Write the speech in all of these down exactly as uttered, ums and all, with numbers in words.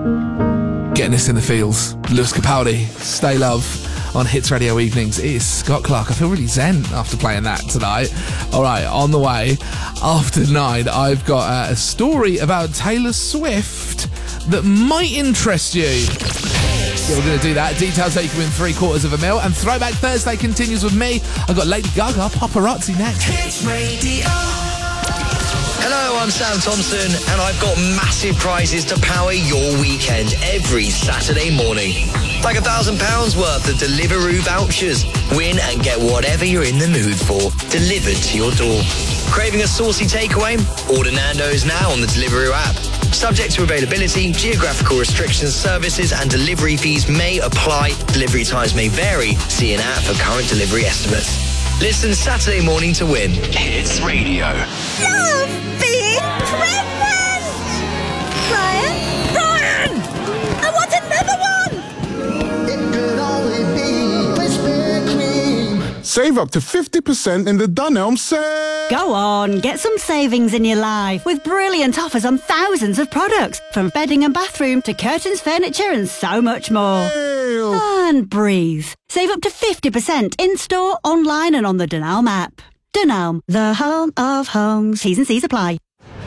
Getting us in the feels. Lewis Capaldi, Stay Love on Hits Radio Evenings. It is Scott Clark. I feel really zen after playing that tonight. All right, on the way after nine, I've got uh, a story about Taylor Swift that might interest you. Yeah, we're going to do that. Details how you can win three quarters of a mil. And Throwback Thursday continues with me. I've got Lady Gaga, Paparazzi next. Hits Radio. Hello, I'm Sam Thompson, and I've got massive prizes to power your weekend every Saturday morning. Like a thousand pounds worth of Deliveroo vouchers. Win and get whatever you're in the mood for delivered to your door. Craving a saucy takeaway? Order Nando's now on the Deliveroo app. Subject to availability, geographical restrictions, services and delivery fees may apply. Delivery times may vary. See an app for current delivery estimates. Listen Saturday morning to win. Hits Radio. Love being pregnant! Ryan? Ryan! I want another one! It could only be Krispy Kreme. Save up to fifty percent in the Dunelm sale. Go on, get some savings in your life with brilliant offers on thousands of products, from bedding and bathroom to curtains, furniture and so much more. Sale. And breathe. Save up to fifty percent in-store, online and on the Dunelm app. Dunelm, the home of homes. T's and C's apply.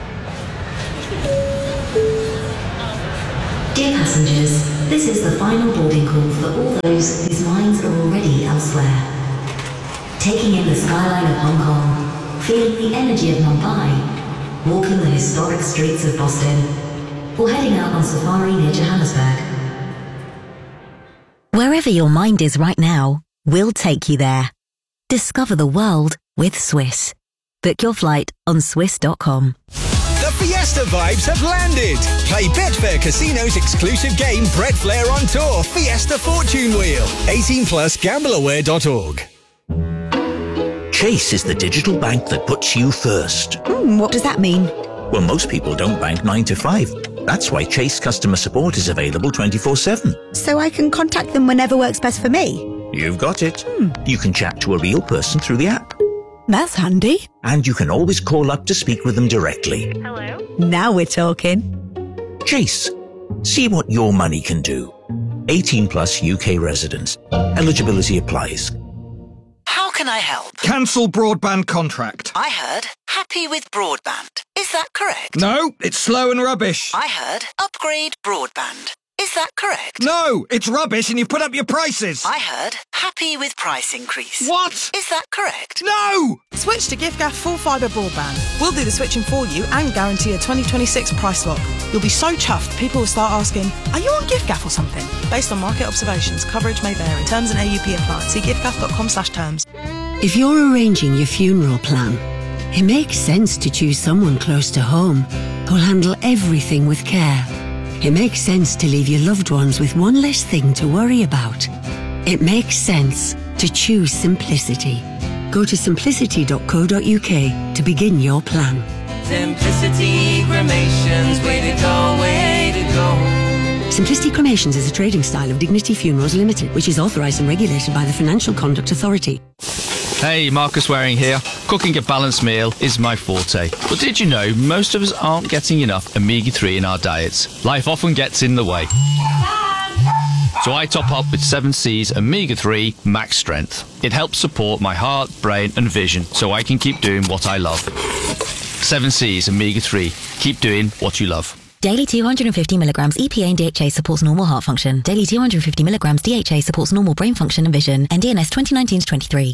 Dear passengers, this is the final boarding call for all those whose minds are already elsewhere. Taking in the skyline of Hong Kong, feeling the energy of Mumbai, walking the historic streets of Boston, or heading out on safari near Johannesburg. Wherever your mind is right now, we'll take you there. Discover the world with Swiss. Book your flight on swiss dot com. The Fiesta vibes have landed. Play Betfair Casino's exclusive game Brett Flair on Tour Fiesta Fortune Wheel. eighteen plus gamble aware dot org. Chase is the digital bank that puts you first. Mm, what does that mean? Well, most people don't bank nine to five. That's why Chase customer support is available twenty-four seven. So I can contact them whenever works best for me? You've got it. Hmm. You can chat to a real person through the app. That's handy. And you can always call up to speak with them directly. Hello? Now we're talking. Chase. See what your money can do. eighteen plus U K residents. Eligibility applies. How can I help? Cancel broadband contract. I heard happy with broadband. Is that correct? No, it's slow and rubbish. I heard upgrade broadband. Is that correct? No, it's rubbish and you've put up your prices. I heard happy with price increase. What? Is that correct? No! Switch to giffgaff full fibre broadband. We'll do the switching for you and guarantee a twenty twenty-six price lock. You'll be so chuffed people will start asking, are you on giffgaff or something? Based on market observations, coverage may vary. Terms and A U P apply. See giffgaff dot com slash terms. If you're arranging your funeral plan, it makes sense to choose someone close to home who'll handle everything with care. It makes sense to leave your loved ones with one less thing to worry about. It makes sense to choose simplicity. Go to simplicity dot co dot uk to begin your plan. Simplicity Cremations, way to go, way to go. Simplicity Cremations is a trading style of Dignity Funerals Limited, which is authorised and regulated by the Financial Conduct Authority. Hey, Marcus Waring here. Cooking a balanced meal is my forte. But did you know most of us aren't getting enough omega three in our diets? Life often gets in the way. So I top up with seven C's omega three Max Strength. It helps support my heart, brain and vision so I can keep doing what I love. seven C's omega three. Keep doing what you love. Daily two hundred fifty milligrams E P A and D H A supports normal heart function. Daily two hundred fifty milligrams D H A supports normal brain function and vision. N D N S twenty nineteen to twenty-three.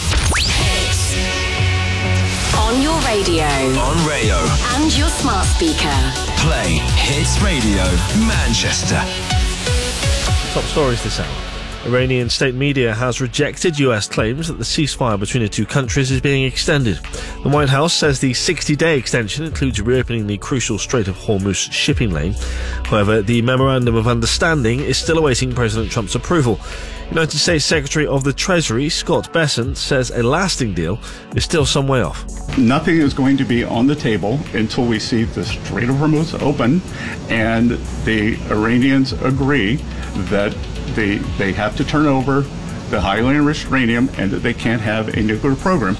On your radio. On Rayo. And your smart speaker. Play Hits Radio Manchester. Top stories this hour. Iranian state media has rejected U S claims that the ceasefire between the two countries is being extended. The White House says the sixty-day extension includes reopening the crucial Strait of Hormuz shipping lane. However, the Memorandum of Understanding is still awaiting President Trump's approval. United States Secretary of the Treasury, Scott Bessent, says a lasting deal is still some way off. Nothing is going to be on the table until we see the Strait of Hormuz open and the Iranians agree that they they have to turn over the highly enriched uranium and that they can't have a nuclear program.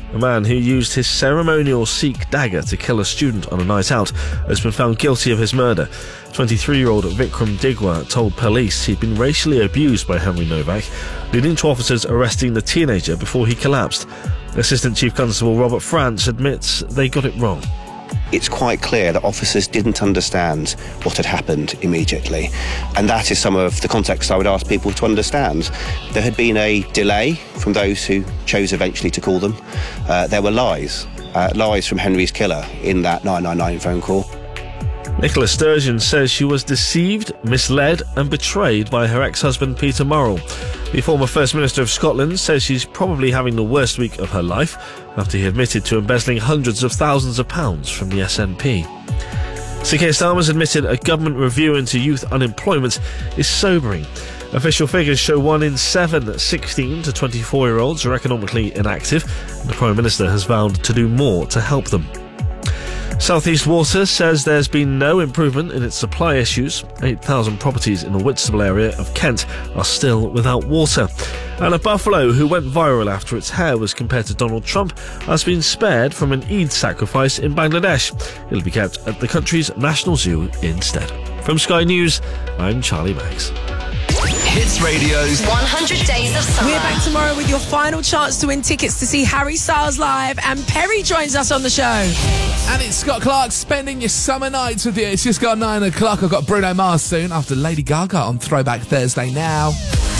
A man who used his ceremonial Sikh dagger to kill a student on a night out has been found guilty of his murder. twenty-three-year-old Vikram Digwa told police he'd been racially abused by Henry Novak, leading to officers arresting the teenager before he collapsed. Assistant Chief Constable Robert France admits they got it wrong. It's quite clear that officers didn't understand what had happened immediately, and that is some of the context I would ask people to understand. There had been a delay from those who chose eventually to call them. Uh, there were lies, uh, lies from Henry's killer in that nine nine nine phone call. Nicola Sturgeon says she was deceived, misled and betrayed by her ex-husband Peter Murrell. The former First Minister of Scotland says she's probably having the worst week of her life after he admitted to embezzling hundreds of thousands of pounds from the S N P. Sir Keir Starmer's admitted a government review into youth unemployment is sobering. Official figures show one in seven sixteen to twenty-four-year-olds are economically inactive, and the Prime Minister has vowed to do more to help them. South East Water says there's been no improvement in its supply issues. eight thousand properties in the Whitstable area of Kent are still without water. And a buffalo who went viral after its hair was compared to Donald Trump has been spared from an Eid sacrifice in Bangladesh. It'll be kept at the country's national zoo instead. From Sky News, I'm Charlie Maggs. Hits Radio's one hundred Days of Summer. We're back tomorrow with your final chance to win tickets to see Harry Styles live, and Perry joins us on the show. And it's Scott Clark spending your summer nights with you. It's just got nine o'clock. I've got Bruno Mars soon after Lady Gaga on Throwback Thursday now.